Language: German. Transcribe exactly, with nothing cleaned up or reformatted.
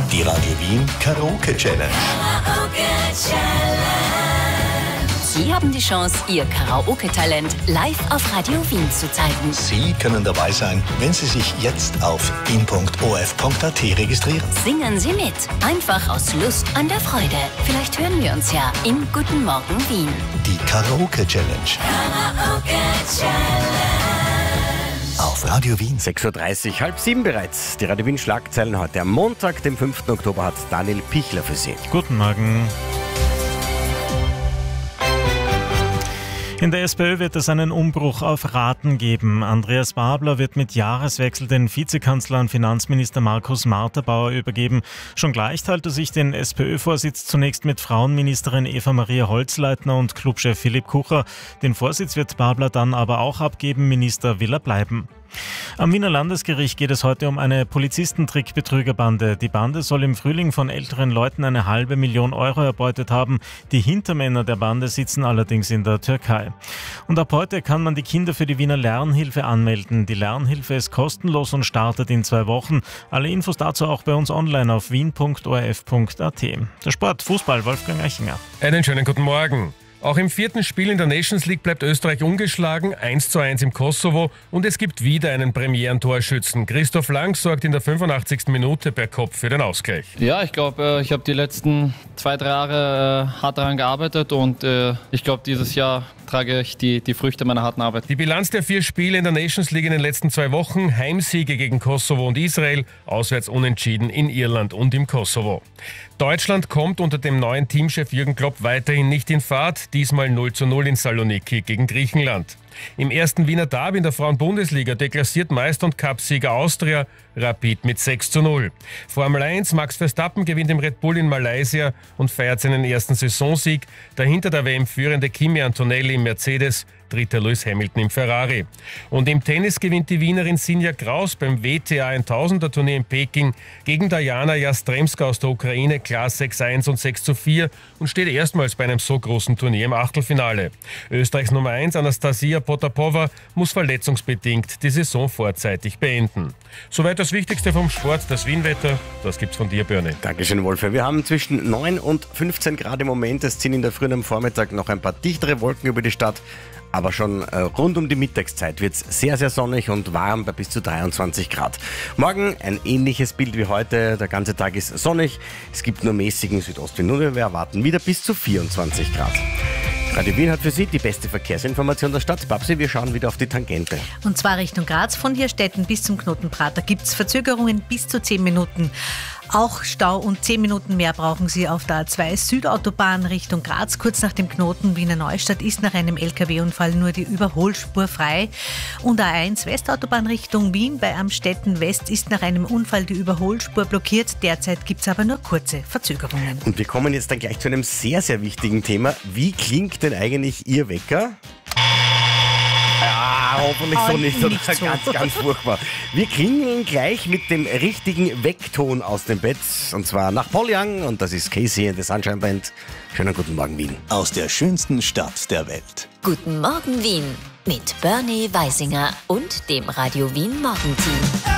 Die Radio Wien Karaoke Challenge. Sie haben die Chance, Ihr Karaoke-Talent live auf Radio Wien zu zeigen. Sie können dabei sein, wenn Sie sich jetzt auf wien punkt o f punkt a t registrieren. Singen Sie mit. Einfach aus Lust an der Freude. Vielleicht hören wir uns ja im Guten Morgen Wien. Die Karaoke Challenge. Karaoke Challenge. Auf Radio Wien. sechs Uhr dreißig, halb sieben bereits. Die Radio Wien Schlagzeilen heute. Am Montag, dem fünften Oktober, hat Daniel Pichler für Sie. Guten Morgen. In der SPÖ wird es einen Umbruch auf Raten geben. Andreas Babler wird mit Jahreswechsel den Vizekanzler und Finanzminister Markus Marterbauer übergeben. Schon gleich teilte sich den SPÖ-Vorsitz zunächst mit Frauenministerin Eva-Maria Holzleitner und Clubchef Philipp Kucher. Den Vorsitz wird Babler dann aber auch abgeben, Minister will er bleiben. Am Wiener Landesgericht geht es heute um eine Polizistentrick-Betrügerbande. Die Bande soll im Frühling von älteren Leuten eine halbe Million Euro erbeutet haben. Die Hintermänner der Bande sitzen allerdings in der Türkei. Und ab heute kann man die Kinder für die Wiener Lernhilfe anmelden. Die Lernhilfe ist kostenlos und startet in zwei Wochen. Alle Infos dazu auch bei uns online auf wien punkt o r f punkt a t. Der Sport, Fußball, Wolfgang Eichinger. Einen schönen guten Morgen. Auch im vierten Spiel in der Nations League bleibt Österreich ungeschlagen, eins zu eins im Kosovo, und es gibt wieder einen Premierentorschützen. Christoph Lang sorgt in der fünfundachtzigsten Minute per Kopf für den Ausgleich. Ja, ich glaube, ich habe die letzten zwei, drei Jahre hart daran gearbeitet und ich glaube, dieses Jahr trage ich die, die Früchte meiner harten Arbeit. Die Bilanz der vier Spiele in der Nations League in den letzten zwei Wochen: Heimsiege gegen Kosovo und Israel, auswärts unentschieden in Irland und im Kosovo. Deutschland kommt unter dem neuen Teamchef Jürgen Klopp weiterhin nicht in Fahrt, diesmal null zu null in Saloniki gegen Griechenland. Im ersten Wiener Derby in der Frauen-Bundesliga deklassiert Meister- und Cupsieger Austria Rapid mit sechs zu null. Formel eins, Max Verstappen gewinnt im Red Bull in Malaysia und feiert seinen ersten Saisonsieg. Dahinter der W M-führende Kimi Antonelli im Mercedes, dritter Lewis Hamilton im Ferrari. Und im Tennis gewinnt die Wienerin Sinja Kraus beim W T A tausender Turnier in Peking gegen Diana Jastremska aus der Ukraine klar sechs zu eins und sechs zu vier und steht erstmals bei einem so großen Turnier im Achtelfinale. Österreichs Nummer eins Anastasia Potapova muss verletzungsbedingt die Saison vorzeitig beenden. Soweit das Wichtigste vom Sport, das Wienwetter. Das gibt's von dir, Börne. Dankeschön, Wolfe. Wir haben zwischen neun und fünfzehn Grad im Moment. Es ziehen in der Früh und am Vormittag noch ein paar dichtere Wolken über die Stadt. Aber schon äh, rund um die Mittagszeit wird es sehr, sehr sonnig und warm bei bis zu dreiundzwanzig Grad. Morgen ein ähnliches Bild wie heute. Der ganze Tag ist sonnig. Es gibt nur mäßigen Südostwind und wir erwarten wieder bis zu vierundzwanzig Grad. Radio Wien hat für Sie die beste Verkehrsinformation der Stadt. Babsi, wir schauen wieder auf die Tangente. Und zwar Richtung Graz. Von Hirstetten bis zum Knotenprater gibt es Verzögerungen bis zu zehn Minuten. Auch Stau und zehn Minuten mehr brauchen Sie auf der A zwei Südautobahn Richtung Graz. Kurz nach dem Knoten Wiener Neustadt ist nach einem L K W-Unfall nur die Überholspur frei. Und A eins Westautobahn Richtung Wien bei Amstetten West ist nach einem Unfall die Überholspur blockiert. Derzeit gibt es aber nur kurze Verzögerungen. Und wir kommen jetzt dann gleich zu einem sehr, sehr wichtigen Thema. Wie klingt denn eigentlich Ihr Wecker? Ja, hoffentlich so nicht, oder? nicht so. Ganz, ganz furchtbar. Wir klingeln gleich mit dem richtigen Weckton aus dem Bett, und zwar nach Paul Young, und das ist Casey and the Sunshine Band. Schönen guten Morgen, Wien. Aus der schönsten Stadt der Welt. Guten Morgen Wien mit Bernie Weisinger und dem Radio Wien Morgenteam.